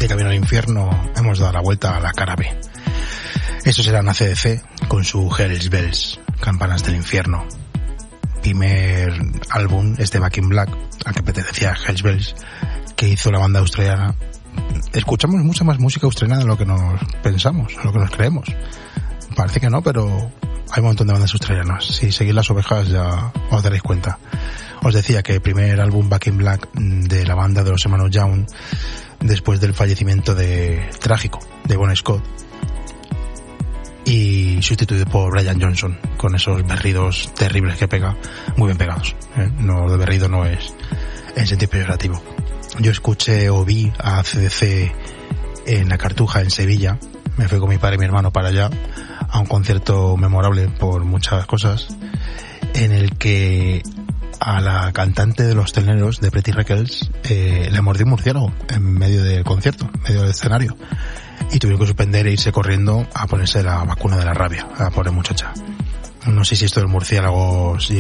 de Camino al Infierno hemos dado la vuelta a la cara B. Estos eran AC/DC con su Hell's Bells, Campanas del Infierno. Primer álbum, Back in Black, al que pertenecía Hell's Bells, que hizo la banda australiana. Escuchamos mucha más música australiana de lo que nos pensamos, de lo que nos creemos. Parece que no, pero hay un montón de bandas australianas. Si seguís las ovejas ya os daréis cuenta. Os decía que el primer álbum Back in Black de la banda de los hermanos Young, después del fallecimiento trágico de Bon Scott, y sustituido por Brian Johnson, con esos berridos terribles que pega, muy bien pegados, No, de berrido no es en sentido peyorativo. Yo escuché o vi a CDC en la Cartuja, en Sevilla. Me fui con mi padre y mi hermano para allá, a un concierto memorable por muchas cosas, en el que a la cantante de Los Telneros, de Pretty Reckless, le mordió un murciélago en medio del concierto, en medio del escenario, y tuvieron que suspender e irse corriendo a ponerse la vacuna de la rabia a la pobre muchacha. No sé si esto del murciélago